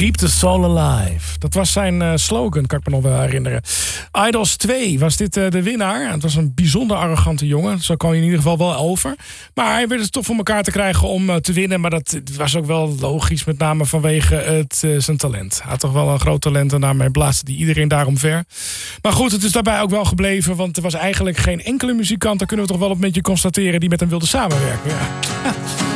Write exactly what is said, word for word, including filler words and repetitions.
Keep the soul alive. Dat was zijn uh, slogan, kan ik me nog wel herinneren. Idols twee was dit uh, de winnaar. Het was een bijzonder arrogante jongen. Zo kwam hij in ieder geval wel over. Maar hij werd het toch voor elkaar te krijgen om uh, te winnen. Maar dat was ook wel logisch, met name vanwege het, uh, zijn talent. Hij had toch wel een groot talent en daarmee blaasde hij iedereen daarom ver. Maar goed, het is daarbij ook wel gebleven. Want er was eigenlijk geen enkele muzikant, daar kunnen we toch wel een beetje constateren, die met hem wilde samenwerken. Ja.